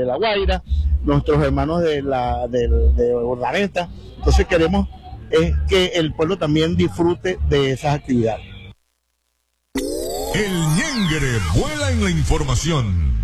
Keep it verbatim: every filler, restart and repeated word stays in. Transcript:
de La Guaira, nuestros hermanos de, la, de, de Urdaneta. Entonces queremos es que el pueblo también disfrute de esas actividades. El ñengre vuela en la información.